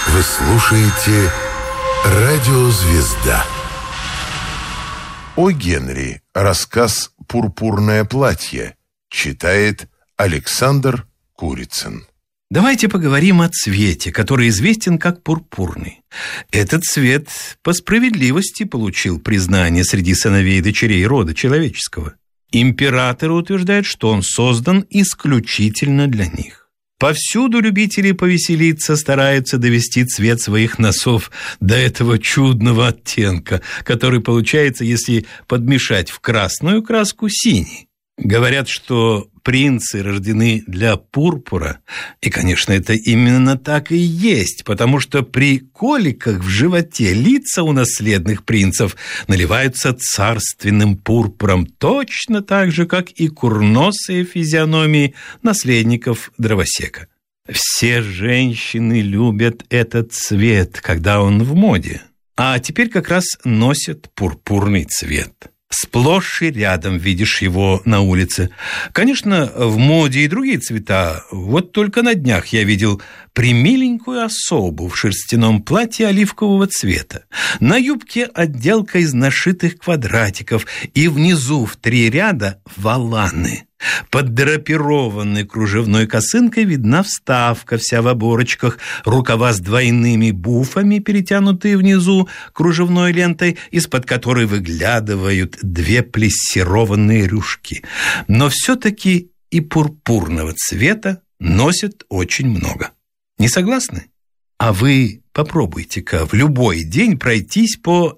Вы слушаете «Радио Звезда». О Генри. Рассказ «Пурпурное платье». Читает Александр Курицын. Давайте поговорим о цвете, который известен как пурпурный. Этот цвет по справедливости получил признание среди сыновей и дочерей рода человеческого. Императоры утверждают, что он создан исключительно для них. Повсюду любители повеселиться стараются довести цвет своих носов до этого чудного оттенка, который получается, если подмешать в красную краску синий. Говорят, что принцы рождены для пурпура, и, конечно, это именно так и есть, потому что при коликах в животе лица у наследных принцев наливаются царственным пурпуром, точно так же, как и курносые физиономии наследников дровосека. Все женщины любят этот цвет, когда он в моде, а теперь как раз носят пурпурный цвет. Сплошь и рядом видишь его на улице. Конечно, в моде и другие цвета. Вот только на днях я видел премиленькую особу в шерстяном платье оливкового цвета. На юбке отделка из нашитых квадратиков, и внизу в 3 ряда воланы. Под драпированной кружевной косынкой видна вставка, вся в оборочках, рукава с двойными буфами, перетянутые внизу кружевной лентой, из-под которой выглядывают 2 плессированные рюшки. Но все-таки и пурпурного цвета носят очень много. Не согласны? А вы попробуйте-ка в любой день пройтись по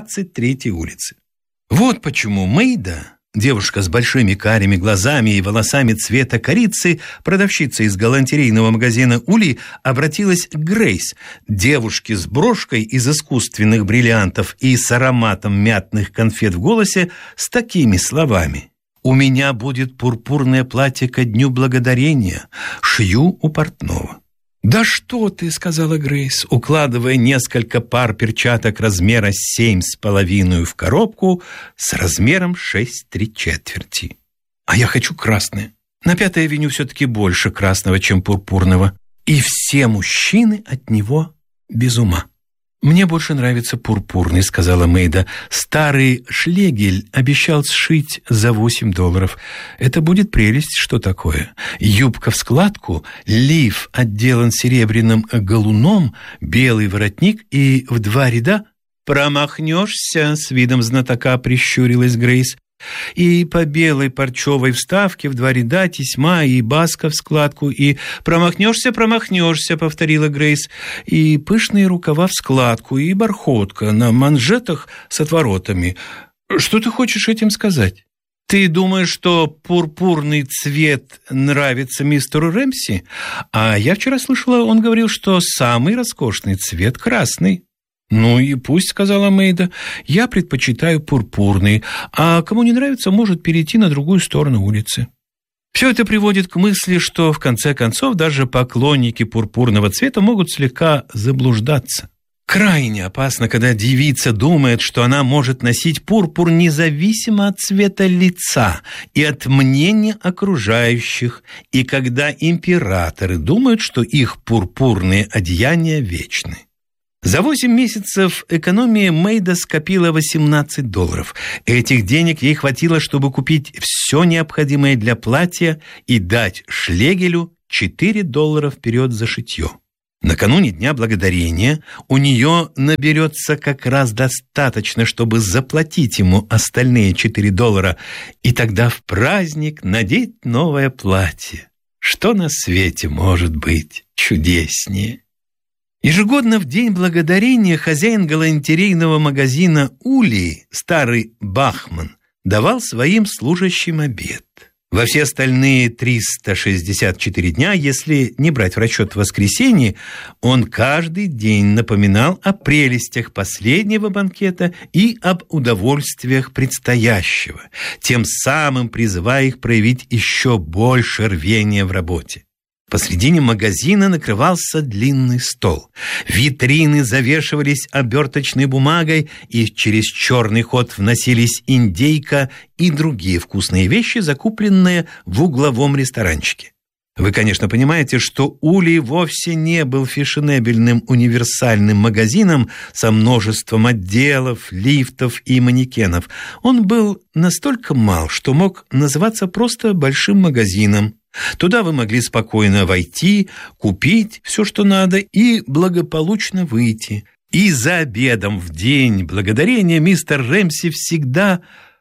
23-й улице. Вот почему Мэйда, девушка с большими карими глазами и волосами цвета корицы, продавщица из галантерейного магазина «Ули», обратилась к Грейс, девушке с брошкой из искусственных бриллиантов и с ароматом мятных конфет в голосе, с такими словами: «У меня будет пурпурное платье ко Дню Благодарения. Шью у портного». «Да что ты», — сказала Грейс, укладывая несколько пар перчаток размера 7,5 в коробку с размером 6 3/4. «А я хочу красное. На 5-й авеню все-таки больше красного, чем пурпурного. И все мужчины от него без ума». «Мне больше нравится пурпурный», — сказала Мэйда. «Старый шлегель обещал сшить за $8. Это будет прелесть, что такое. Юбка в складку, лиф отделан серебряным галуном, белый воротник и в 2 ряда». «Промахнешься», — с видом знатока прищурилась Грейс. «И по белой парчевой вставке в 2 ряда тесьма и баска в складку, и промахнешься, повторила Грейс, и пышные рукава в складку, и бархотка на манжетах с отворотами. Что ты хочешь этим сказать? Ты думаешь, что пурпурный цвет нравится мистеру Рэмси? А я вчера слышала, он говорил, что самый роскошный цвет красный». «Ну и пусть», — сказала Мэйда, — «я предпочитаю пурпурный, а кому не нравится, может перейти на другую сторону улицы». Все это приводит к мысли, что в конце концов даже поклонники пурпурного цвета могут слегка заблуждаться. Крайне опасно, когда девица думает, что она может носить пурпур независимо от цвета лица и от мнения окружающих, и когда императоры думают, что их пурпурные одеяния вечны. За 8 месяцев экономии Мэйда скопила $18. Этих денег ей хватило, чтобы купить все необходимое для платья и дать шлегелю $4 вперед за шитье. Накануне Дня Благодарения у нее наберется как раз достаточно, чтобы заплатить ему остальные $4, и тогда в праздник надеть новое платье. Что на свете может быть чудеснее? Ежегодно в День Благодарения хозяин галантерейного магазина «Ули», старый Бахман, давал своим служащим обед. Во все остальные 364 дня, если не брать в расчет воскресенье, он каждый день напоминал о прелестях последнего банкета и об удовольствиях предстоящего, тем самым призывая их проявить еще больше рвения в работе. Посредине магазина накрывался длинный стол. Витрины завешивались оберточной бумагой, и через черный ход вносились индейка и другие вкусные вещи, закупленные в угловом ресторанчике. Вы, конечно, понимаете, что Улей вовсе не был фешенебельным универсальным магазином со множеством отделов, лифтов и манекенов. Он был настолько мал, что мог называться просто большим магазином. Туда вы могли спокойно войти, купить все, что надо, и благополучно выйти. И за обедом в день благодарения мистер Рэмси всегда...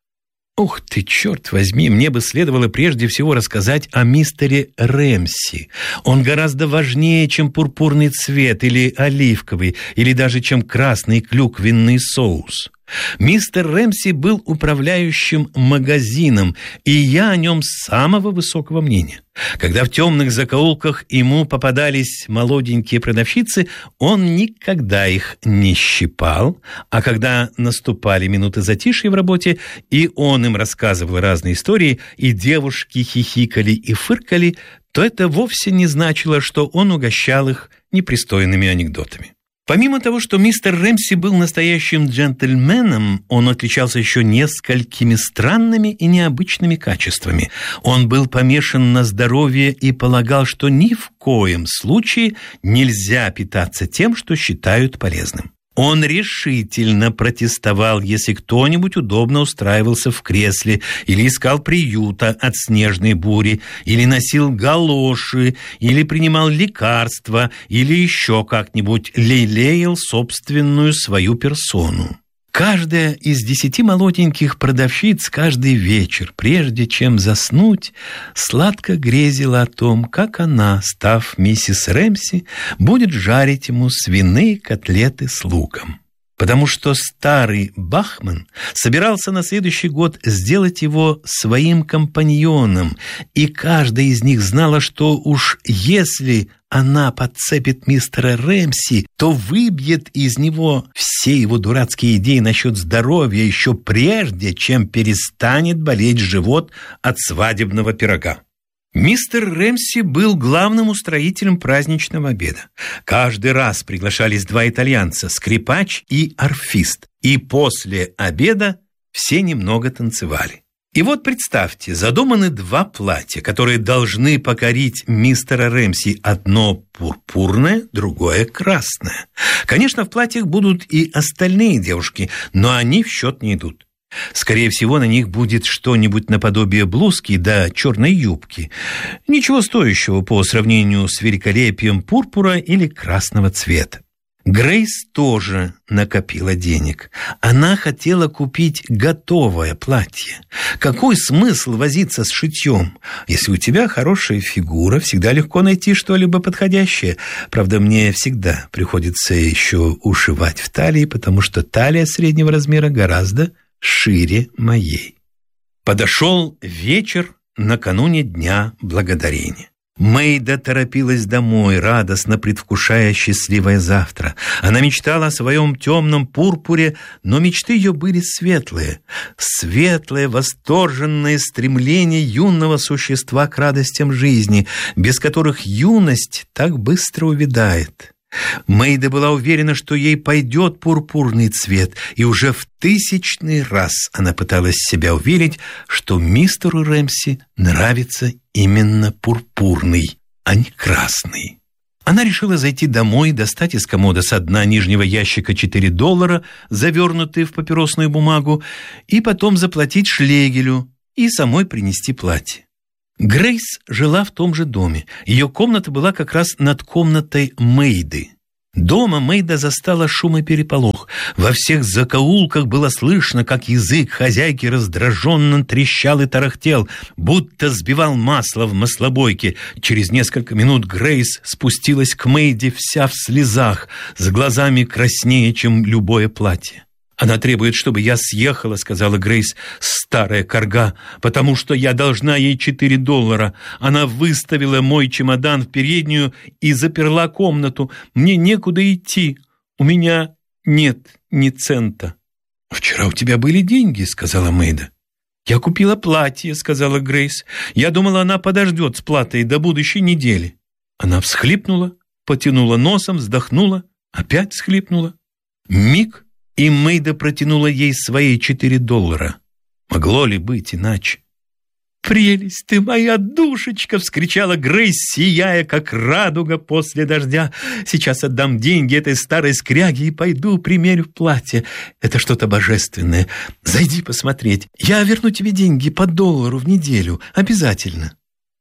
Ух ты, черт возьми, мне бы следовало прежде всего рассказать о мистере Рэмси. Он гораздо важнее, чем пурпурный цвет или оливковый, или даже чем красный клюквенный соус. Мистер Рэмси был управляющим магазином, и я о нем самого высокого мнения. Когда в темных закоулках ему попадались молоденькие продавщицы, он никогда их не щипал, а когда наступали минуты затишья в работе, и он им рассказывал разные истории, и девушки хихикали и фыркали, то это вовсе не значило, что он угощал их непристойными анекдотами. Помимо того, что мистер Рэмси был настоящим джентльменом, он отличался еще несколькими странными и необычными качествами. Он был помешан на здоровье и полагал, что ни в коем случае нельзя питаться тем, что считают полезным. Он решительно протестовал, если кто-нибудь удобно устраивался в кресле или искал приюта от снежной бури, или носил галоши, или принимал лекарства, или еще как-нибудь лелеял собственную свою персону. Каждая из 10 молоденьких продавщиц каждый вечер, прежде чем заснуть, сладко грезила о том, как она, став миссис Рэмси, будет жарить ему свиные котлеты с луком. Потому что старый Бахман собирался на следующий год сделать его своим компаньоном, и каждая из них знала, что уж если она подцепит мистера Рэмси, то выбьет из него все его дурацкие идеи насчет здоровья еще прежде, чем перестанет болеть живот от свадебного пирога. Мистер Рэмси был главным устроителем праздничного обеда. Каждый раз приглашались 2 итальянца, скрипач и арфист, и после обеда все немного танцевали. И вот представьте, задуманы 2 платья, которые должны покорить мистера Рэмси. Одно пурпурное, другое красное. Конечно, в платьях будут и остальные девушки, но они в счет не идут. Скорее всего, на них будет что-нибудь наподобие блузки да черной юбки. Ничего стоящего по сравнению с великолепием пурпура или красного цвета. Грейс тоже накопила денег. Она хотела купить готовое платье. Какой смысл возиться с шитьем? Если у тебя хорошая фигура, всегда легко найти что-либо подходящее. Правда, мне всегда приходится еще ушивать в талии, потому что талия среднего размера гораздо шире моей. Подошел вечер накануне Дня Благодарения. Мэйда торопилась домой, радостно предвкушая счастливое завтра. Она мечтала о своем темном пурпуре, но мечты ее были светлые. Светлое, восторженное стремление юного существа к радостям жизни, без которых юность так быстро увядает. Мэйда была уверена, что ей пойдет пурпурный цвет, и уже в 1000-й раз она пыталась себя уверить, что мистеру Рэмси нравится именно пурпурный, а не красный. Она решила зайти домой, достать из комода со дна нижнего ящика $4, завернутые в папиросную бумагу, и потом заплатить шлегелю и самой принести платье. Грейс жила в том же доме. Ее комната была как раз над комнатой Мэйды. Дома Мэйда застала шум и переполох. Во всех закоулках было слышно, как язык хозяйки раздраженно трещал и тарахтел, будто сбивал масло в маслобойке. Через несколько минут Грейс спустилась к Мэйде вся в слезах, с глазами краснее, чем любое платье. «Она требует, чтобы я съехала», — сказала Грейс, старая корга, «потому что я должна ей $4. Она выставила мой чемодан в переднюю и заперла комнату. Мне некуда идти. У меня нет ни цента». «Вчера у тебя были деньги», — сказала Мэйда. «Я купила платье», — сказала Грейс. «Я думала, она подождет с платой до будущей недели». Она всхлипнула, потянула носом, вздохнула, опять всхлипнула. Миг, и Мэйда протянула ей свои $4. Могло ли быть иначе? «Прелесть ты моя, душечка!» — вскричала Грейс, сияя, как радуга после дождя. «Сейчас отдам деньги этой старой скряге и пойду примерю платье. Это что-то божественное. Зайди посмотреть. Я верну тебе деньги по $1 в неделю. Обязательно».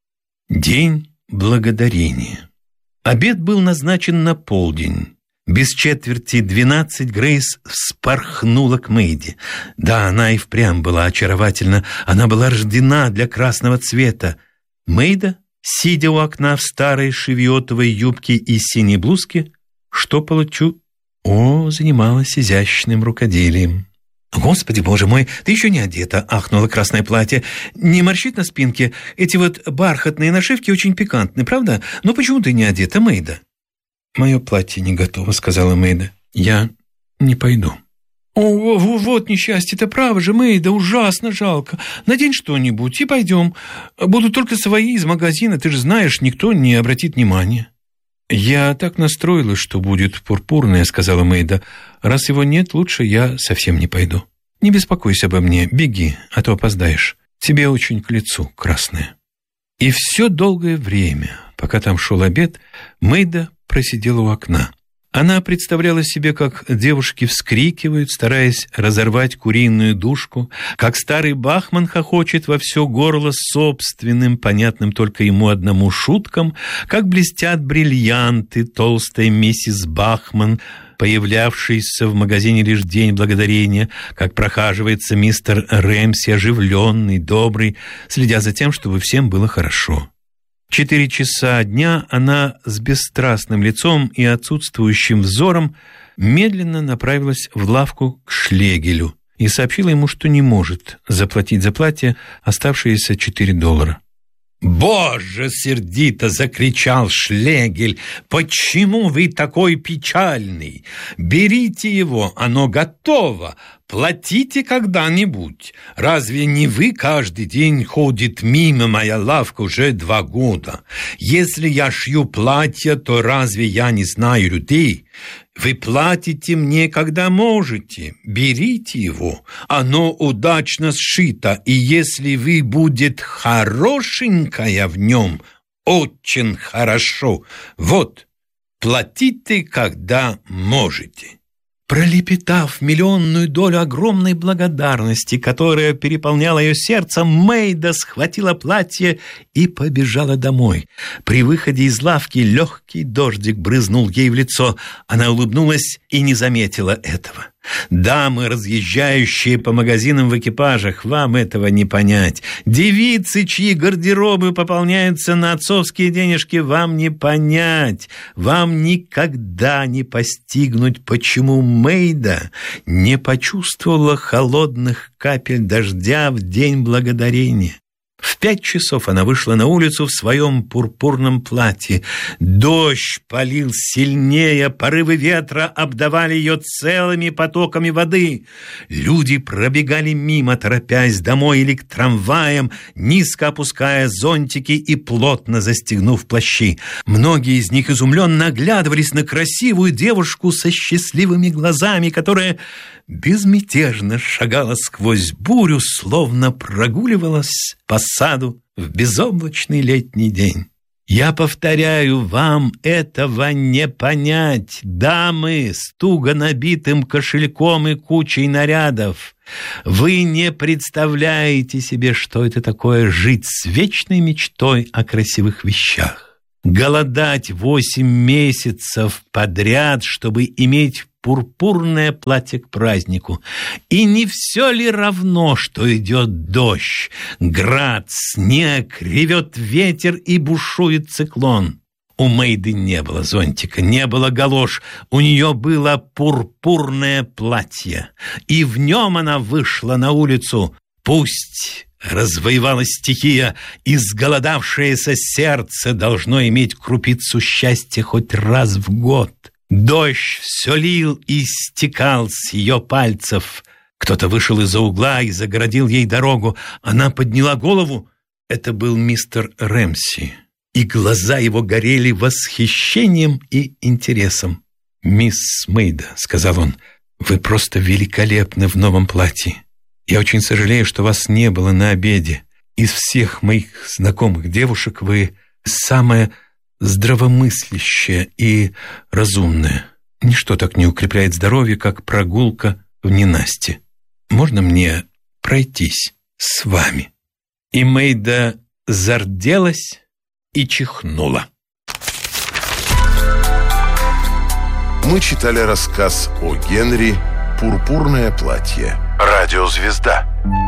День благодарения. Обед был назначен на полдень. Без 11:45 Грейс вспорхнула к Мэйди. Да, она и впрямь была очаровательна. Она была рождена для красного цвета. Мэйда, сидя у окна в старой шевиотовой юбке и синей блузке, штопала занималась изящным рукоделием. «Господи, боже мой, ты еще не одета!» — ахнуло красное платье. «Не морщит на спинке? Эти вот бархатные нашивки очень пикантны, правда? Но почему ты не одета, Мэйда?» «Мое платье не готово», — сказала Мэйда. «Я не пойду». «О, вот несчастье-то, право же, Мэйда, ужасно жалко. Надень что-нибудь и пойдем. Будут только свои из магазина, ты же знаешь, никто не обратит внимания». «Я так настроилась, что будет пурпурное», — сказала Мэйда. «Раз его нет, лучше я совсем не пойду. Не беспокойся обо мне, беги, а то опоздаешь. Тебе очень к лицу красное». И все долгое время, пока там шел обед, Мэйда просидела у окна. Она представляла себе, как девушки вскрикивают, стараясь разорвать куриную душку, как старый Бахман хохочет во все горло собственным, понятным только ему одному шуткам, как блестят бриллианты толстой миссис Бахман, появлявшийся в магазине лишь день благодарения, как прохаживается мистер Рэмси, оживленный, добрый, следя за тем, чтобы всем было хорошо. 4 часа дня она с бесстрастным лицом и отсутствующим взором медленно направилась в лавку к Шлегелю и сообщила ему, что не может заплатить за платье оставшиеся $4. «Боже!» — сердито закричал Шлегель. «Почему вы такой печальный? Берите его, оно готово. Платите когда-нибудь. Разве не вы каждый день ходит мимо моя лавка уже 2 года? Если я шью платья, то разве я не знаю людей? Вы платите мне, когда можете. Берите его. Оно удачно сшито, и если вы будет хорошенькая в нем, очень хорошо. Вот, платите, когда можете». Пролепетав миллионную долю огромной благодарности, которая переполняла ее сердце, Мэйда схватила платье и побежала домой. При выходе из лавки легкий дождик брызнул ей в лицо. Она улыбнулась и не заметила этого. Дамы, разъезжающие по магазинам в экипажах, вам этого не понять. Девицы, чьи гардеробы пополняются на отцовские денежки, вам не понять. Вам никогда не постигнуть, почему Мэйда не почувствовала холодных капель дождя в день благодарения. В 5 часов она вышла на улицу в своем пурпурном платье. Дождь полил сильнее, порывы ветра обдавали ее целыми потоками воды. Люди пробегали мимо, торопясь домой или к трамваям, низко опуская зонтики и плотно застегнув плащи. Многие из них изумленно оглядывались на красивую девушку со счастливыми глазами, которая безмятежно шагала сквозь бурю, словно прогуливалась по саду в безоблачный летний день. Я повторяю, вам этого не понять, дамы с туго набитым кошельком и кучей нарядов. Вы не представляете себе, что это такое жить с вечной мечтой о красивых вещах. Голодать 8 месяцев подряд, чтобы иметь пурпурное платье к празднику. И не все ли равно, что идет дождь, град, снег, ревет ветер и бушует циклон? У Мэйды не было зонтика, не было галош, у нее было пурпурное платье, и в нем она вышла на улицу. Пусть развоевалась стихия, изголодавшееся сердце должно иметь крупицу счастья хоть раз в год. Дождь все лил и стекал с ее пальцев. Кто-то вышел из-за угла и загородил ей дорогу. Она подняла голову. Это был мистер Рэмси, и глаза его горели восхищением и интересом. «Мисс Мэйда», — сказал он, — «вы просто великолепны в новом платье. Я очень сожалею, что вас не было на обеде. Из всех моих знакомых девушек вы самая здравомыслящая и разумная. Ничто так не укрепляет здоровье, как прогулка в ненастье. Можно мне пройтись с вами?» И Мейда зарделась и чихнула. Мы читали рассказ о Генри «Пурпурное платье». Радиозвезда.